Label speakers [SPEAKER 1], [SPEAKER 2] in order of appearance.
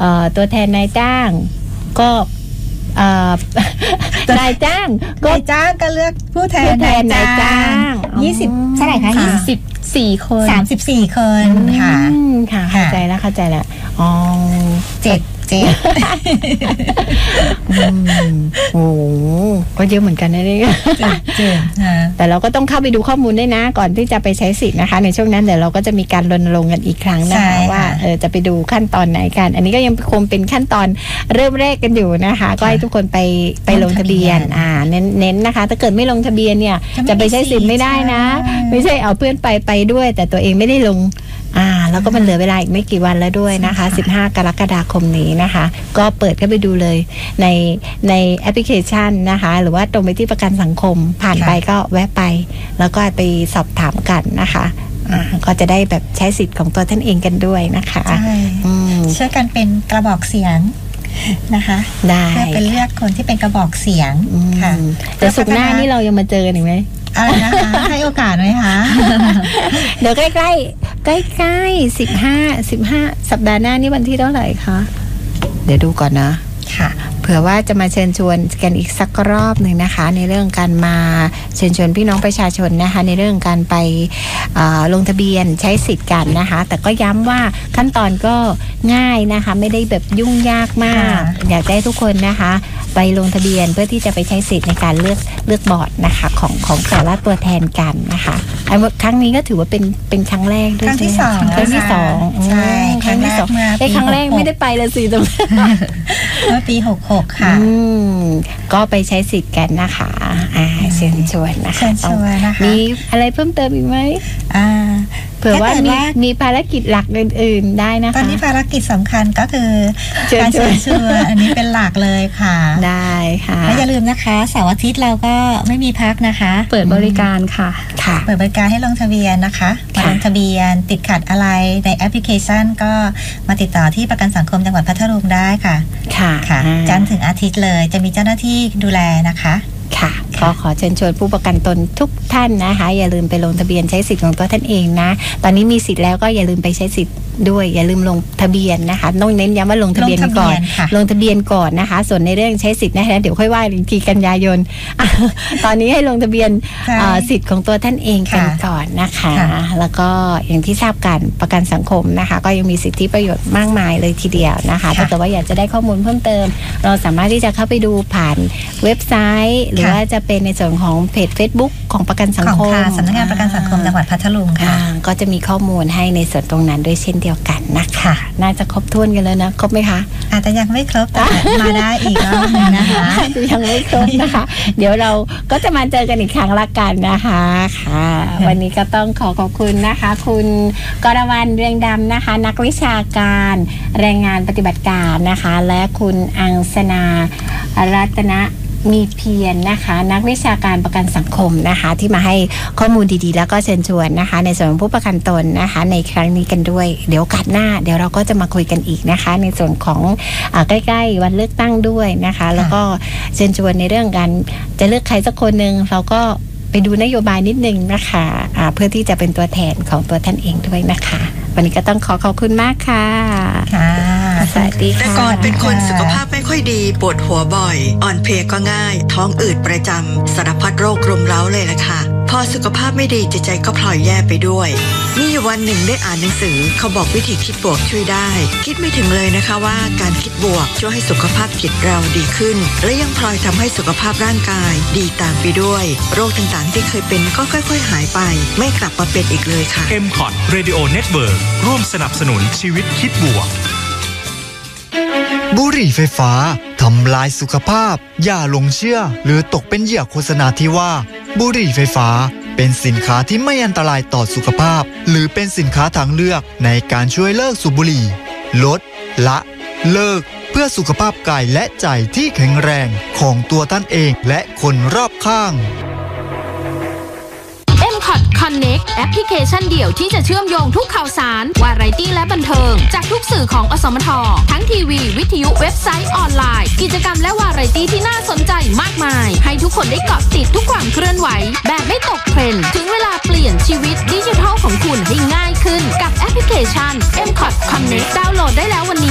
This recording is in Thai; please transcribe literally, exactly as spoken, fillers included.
[SPEAKER 1] ตัวแทนนายจ้างก็นายจ้าง
[SPEAKER 2] นายจ้างก็เลือกผู้แทน
[SPEAKER 1] นายจ้าง
[SPEAKER 2] ยี่สิบเท่าไหร่คะยี่สิบ
[SPEAKER 1] สี่คน
[SPEAKER 2] สามสิบสี่คนค่ะ
[SPEAKER 1] ค่ะเข้าใจแล้วเข้าใจแล้วอ๋อ
[SPEAKER 2] เจ็ดเจ็ด
[SPEAKER 1] โอ้ก็เยอะเหมือนกันนะนี่แต่เราก็ต้องเข้าไปดูข้อมูลด้วยนะก่อนที่จะไปใช้สิทธิ์นะคะในช่วงนั้นเดี๋ยวเราก็จะมีการรณรงค์กันอีกครั้งนะคะว่าเออจะไปดูขั้นตอนไหนกันอันนี้ก็ยังคงเป็นขั้นตอนเริ่มแรกกันอยู่นะคะก็ให้ทุกคนไปไปลงทะเบียนอ่าเน้นเน้นนะคะถ้าเกิดไม่ลงทะเบียนเนี่ยจะไปใช้สิทธิ์ไม่ได้นะไม่ใช่เอาเพื่อนไปไปด้วยแต่ตัวเองไม่ได้ลงอ่าแล้วก็มันเหลือเวลาอีกไม่กี่วันแล้วด้วยนะคะสิบห้ากรกฎาคมนี้นะคะก็เปิดเข้าไปดูเลยในในแอปพลิเคชันนะคะหรือว่าตรงไปที่ประกันสังคมผ่านไปก็แวะไปแล้วก็ไปสอบถามกันนะคะอ่าก็จะได้แบบใช้สิทธิ์ของตัวท่านเองกันด้วยนะคะ
[SPEAKER 2] ใช่ช่วยกันเป็นกระบอกเสียงนะคะ
[SPEAKER 1] ได้
[SPEAKER 2] เพื่อเป็นเลือกคนที่เป็นกระบอกเสียงค่ะ
[SPEAKER 1] แต่สุกหน้านี่เรายังมาเจอกันอีกไหม
[SPEAKER 2] อะไรนะคะให้โอกาสไหมคะ
[SPEAKER 1] เดี๋ยวใกล้ใกล้ใกล้ใกล้สิบห้าสิบห้าสัปดาห์หน้านี่วันที่เท่าไหร่คะเดี๋ยวดูก่อนนะ
[SPEAKER 2] ค่ะ
[SPEAKER 1] เผื่อว่าจะมาเชิญชวนกันอีกสักรอบหนึ่งนะคะในเรื่องการมาเชิญชวนพี่น้องประชาชนนะคะในเรื่องการไปลงทะเบียนใช้สิทธิ์กันนะคะแต่ก็ย้ำว่าขั้นตอนก็ง่ายนะคะไม่ได้แบบยุ่งยากมากอยากให้ทุกคนนะคะไปลงทะเบียนเพื่อที่จะไปใช้สิทธิ์ในการเลือกเลือกบอร์ดนะคะของของแต่ละตัวแทนกันนะคะครั้งนี้ก็ถือว่าเป็นเป็นครั้งแรกด้วย
[SPEAKER 2] ครั้งที่สอง
[SPEAKER 1] ครั้งที่สอง
[SPEAKER 2] ใช่
[SPEAKER 1] ครั้งที่สองไอ้ครั้งแรกไม่ได้ไปเลยสิตรง
[SPEAKER 2] เมื่อปีหกหกค่ะ
[SPEAKER 1] ก็ไปใช้สิทธิ์กันนะคะอ่าเชิญชวนนะคะ
[SPEAKER 2] เชิญชวนนะคะ
[SPEAKER 1] มีอะไรเพิ่มเติมอีกไหม
[SPEAKER 2] อ่า
[SPEAKER 1] เผื่อว่ามีมีภารกิจหลักอื่นๆได้นะคะ
[SPEAKER 2] ตอนนี้ภารกิจสำคัญก็คือการเชิญชวนอันนี้เป็นหลักเลยค่ะ
[SPEAKER 1] ได้ค่ะ
[SPEAKER 2] และอย่าลืมนะคะเสาร์อาทิตย์เราก็ไม่มีพักนะคะ
[SPEAKER 3] เปิดบริการค่ะ
[SPEAKER 1] ค่ะ
[SPEAKER 2] เปิดบริการให้ลงทะเบียนนะคะมาลงทะเบียนติดขัดอะไรในแอปพลิเคชันก็มาติดต่อที่ประกันสังคมจังหวัดพัทลุงได้ค่ะ
[SPEAKER 1] ค่ะ
[SPEAKER 2] ค่ะจันทร์ถึงอาทิตย์เลยจะมีเจ้าหน้าที่ดูแลนะคะ
[SPEAKER 1] ค่ะก็ขอเชิญชวนผู้ประกันตนทุกท่านนะคะอย่าลืมไปลงทะเบียนใช้สิทธิ์ของตัวท่านเองนะตอนนี้มีสิทธิ์แล้วก็อย่าลืมไปใช้สิทธิ์ด้วยอย่าลืมลงทะเบียนนะคะต้องเน้นย้ำว่าลงทะเบียนก่อนลงทะเบียนก่อนนะคะส่วนในเรื่องใช้สิทธิ์นะคะเดี๋ยวค่อยว่าอีกทีกันยายนตอนนี้ให้ลงทะเบียนสิทธิ์ของตัวท่านเองกันก่อนนะคะแล้วก็อย่างที่ทราบกันประกันสังคมนะคะก็ยังมีสิทธิประโยชน์มากมายเลยทีเดียวนะคะถ้าเกิดว่าอยากจะได้ข้อมูลเพิ่มเติมเราสามารถที่จะเข้าไปดูผ่านเว็บไซต์หรือว่าจะเป็นในส่วนของเพจ Facebook ของประกันสังคม
[SPEAKER 2] สำนักงานประกันสังคมจังหวัดพัทลุงค่ะ
[SPEAKER 1] ก็จะมีข้อมูลให้ในส่วนตรงนั้นด้วยเช่นเดียวกันนะคะน่าจะครบถ้วนกันแล้วนะครบไหมคะ
[SPEAKER 2] อาจจะยังไม่ครบแต่มาได้อีกรอบนึงนะคะ
[SPEAKER 1] ยังไม่ครบนะคะเดี๋ยวเราก็จะมาเจอกันอีกครั้งละกันนะคะค่ะวันนี้ก็ต้องขอขอบคุณนะคะคุณกรวรรณเรืองดำนะคะนักวิชาการแรงงานปฏิบัติการนะคะและคุณอังสนารัตนะมีเพียรนะคะนักวิชาการประกันสังคมนะคะที่มาให้ข้อมูลดีๆแล้วก็เชิญชวนนะคะในส่วนของผู้ประกันตนนะคะในครั้งนี้กันด้วยเดี๋ยวโอกาสหน้าเดี๋ยวเราก็จะมาคุยกันอีกนะคะในส่วนของอ่าใกล้ๆวันเลือกตั้งด้วยนะคะแล้วก็เชิญชวนในเรื่องการจะเลือกใครสักคนนึงเราก็ไปดูนโยบายนิดนึงนะคะอ่าเพื่อที่จะเป็นตัวแทนของตัวท่านเองด้วยนะคะวันนี้ก็ต้องขอขอบคุณมากค่ะ
[SPEAKER 2] ค่ะ
[SPEAKER 1] สวัสดีค่ะ
[SPEAKER 4] แต่ก่อนเป็นคนสุขภาพไม่ค่อยดีปวดหัวบ่อยอ่อนเพลียก็ง่ายท้องอืดประจำสารพัดโรครุมเร้าเลยล่ะค่ะพอสุขภาพไม่ดีจิตใจก็พลอยแย่ไปด้วยมีอยู่วันหนึ่งได้อ่านหนังสือเขาบอกวิธีคิดบวกช่วยได้คิดไม่ถึงเลยนะคะว่าการคิดบวกช่วยให้สุขภาพจิตเราดีขึ้นและยังพลอยทำให้สุขภาพร่างกายดีตามไปด้วยโรคต่างๆที่เคยเป็นก็ค่อยๆหายไปไม่กลับมาเป็นอีกเลยค่ะ
[SPEAKER 5] เอ็ม คอท Radio Network ร่วมสนับสนุนชีวิตคิดบวก
[SPEAKER 6] บุหรี่ไฟฟ้าทำลายสุขภาพอย่าหลงเชื่อหรือตกเป็นเหยื่อโฆษณาที่ว่าบุหรี่ไฟฟ้าเป็นสินค้าที่ไม่อันตรายต่อสุขภาพหรือเป็นสินค้าทางเลือกในการช่วยเลิกสูบบุหรี่ลดละเลิกเพื่อสุขภาพกายและใจที่แข็งแรงของตัวท่านเองและคนรอบข้าง
[SPEAKER 7] เอ็ม คอท Connect แอปพลิเคชันเดี่ยวที่จะเชื่อมโยงทุกข่าวสารวาไรตี้และบันเทิงจากทุกสื่อของอสมททั้งทีวีวิทยุเว็บไซต์ออนไลน์กิจกรรมและวาไรตี้ที่น่าสนใจมากมายให้ทุกคนได้เกาะติดทุกความเคลื่อนไหวแบบไม่ตกเทรนด์ถึงเวลาเปลี่ยนชีวิตดิจิทัลของคุณให้ง่ายขึ้นกับแอปพลิเคชัน เอ็ม คอท Connect ดาวน์โหลดได้แล้ววันนี้